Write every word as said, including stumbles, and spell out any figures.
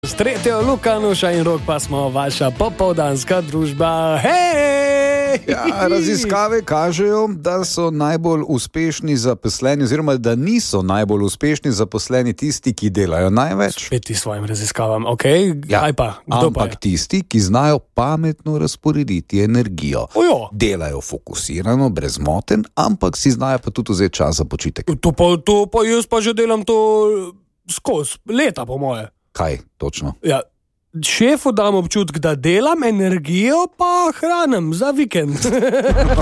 S tretjo Luka, Nuša in Rok pa smo vaša popoldanska družba. Hej! Ja, raziskave kažejo, da so najbolj uspešni zaposleni, oziroma da niso najbolj uspešni zaposleni tisti, ki delajo največ. Spet ti svojim raziskavam, ok? Ja, Kaj pa? Kdo ampak pa je? tisti, ki znajo pametno razporediti energijo. Ojo. Delajo fokusirano, brezmoten, ampak si znajo pa tudi vzeti čas za počitek. To pa, to pa jaz pa že delam to skozi leta, po moje. Kaj točno? Ja, šefu dam občutek, da delam, energijo pa hranim za vikend.